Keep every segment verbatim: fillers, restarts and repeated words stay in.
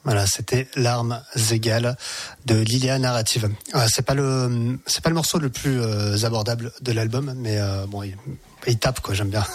Voilà, c'était Larmes égales de Lilia Narrative. Euh, c'est pas le, c'est pas le morceau le plus euh, abordable de l'album, mais euh, bon, il, il tape quoi, j'aime bien.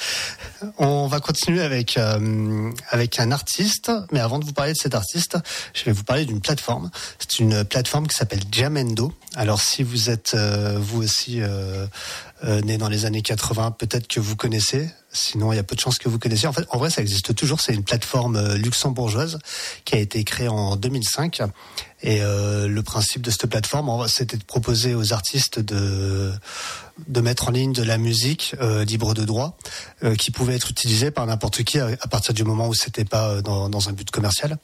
On va continuer avec euh, avec un artiste, mais avant de vous parler de cet artiste, je vais vous parler d'une plateforme. C'est une plateforme qui s'appelle Jamendo. Alors si vous êtes euh, vous aussi euh, euh, né dans les années quatre-vingts, peut-être que vous connaissez. Sinon, il y a peu de chances que vous connaissiez. En fait, en vrai, ça existe toujours. C'est une plateforme luxembourgeoise qui a été créée en deux mille cinq. Et euh, le principe de cette plateforme, c'était de proposer aux artistes de de mettre en ligne de la musique euh, libre de droit, euh, qui pouvait être utilisée par n'importe qui à, à partir du moment où c'était pas dans, dans un but commercial.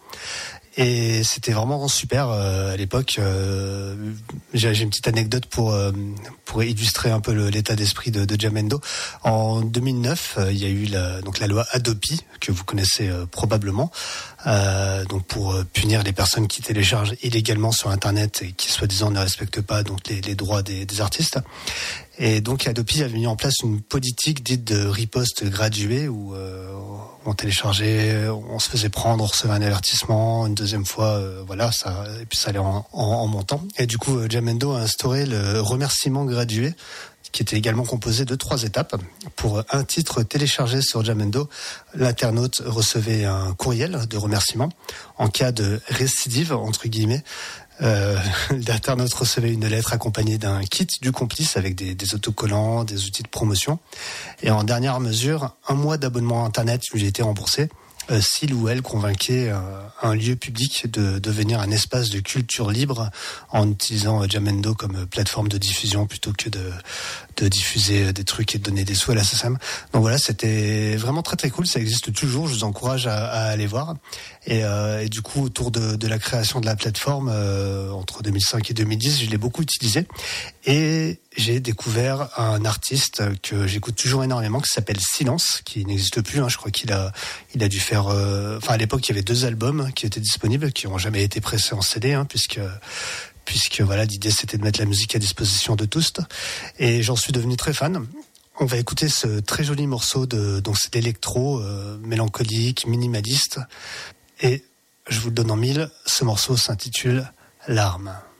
Et c'était vraiment super euh, à l'époque. Euh, j'ai, j'ai une petite anecdote pour euh, pour illustrer un peu le, l'état d'esprit de, de Jamendo. En deux mille neuf, euh, il y a eu la, donc la loi Adopi que vous connaissez euh, probablement, euh, donc pour euh, punir les personnes qui téléchargent illégalement sur Internet et qui soi-disant ne respectent pas donc les, les droits des, des artistes. Et donc Adopi avait mis en place une politique dite de riposte graduée où euh, on téléchargeait, on se faisait prendre, on recevait un avertissement, une deuxième fois, euh, voilà, ça, et puis ça allait en, en, en montant. Et du coup, Jamendo a instauré le remerciement gradué, qui était également composé de trois étapes. Pour un titre téléchargé sur Jamendo, l'internaute recevait un courriel de remerciement. En cas de récidive, entre guillemets, Euh, l'internaute recevait une lettre accompagnée d'un kit du complice avec des, des autocollants, des outils de promotion. Et en dernière mesure, un mois d'abonnement Internet lui était remboursé euh, s'il ou elle convainquait euh, un lieu public de devenir un espace de culture libre en utilisant euh, Jamendo comme plateforme de diffusion plutôt que de, de diffuser des trucs et de donner des sous à la S A C E M. Donc voilà, c'était vraiment très très cool. Ça existe toujours. Je vous encourage à, à aller voir. Et, euh, et du coup, autour de, de la création de la plateforme, euh, entre deux mille cinq et deux mille dix, je l'ai beaucoup utilisé. Et j'ai découvert un artiste que j'écoute toujours énormément, qui s'appelle Silence, qui n'existe plus. Hein. Je crois qu'il a, il a dû faire... Euh, enfin, à l'époque, il y avait deux albums qui étaient disponibles, qui n'ont jamais été pressés en C D, hein, puisque... puisque voilà, l'idée c'était de mettre la musique à disposition de tous. Et j'en suis devenu très fan. On va écouter ce très joli morceau de, donc c'est l'électro, euh, mélancolique, minimaliste. Et je vous le donne en mille, ce morceau s'intitule Larmes.